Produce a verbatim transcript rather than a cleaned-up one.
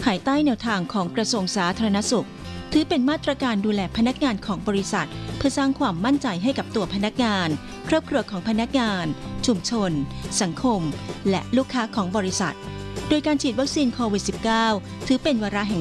ายใต้แนวทางของกระทรวงสาธารณสุขถือเป็นมาตรการดูแลพนักงานของบริษัทเพื่อสร้างความมั่นใจให้กับตัวพนักงานครอบครัวของพนักงานชุมชนสังคมและลูกค้าของบริษัทโดยการฉีดวัคซีนโควิด สิบเก้า ถือเป็นวาระแห่ง